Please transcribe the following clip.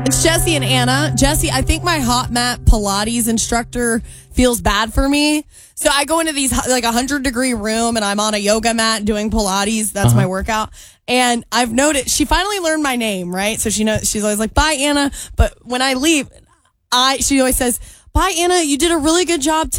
It's Jesse and Anna. Jesse, I think my hot mat Pilates instructor feels bad for me. So I go into these like 100-degree room and I'm on a yoga mat doing Pilates. That's my workout. And I've noticed she finally learned my name, right? So she knows, she's always like, bye, Anna. But when I leave, she always says, bye, Anna. You did a really good job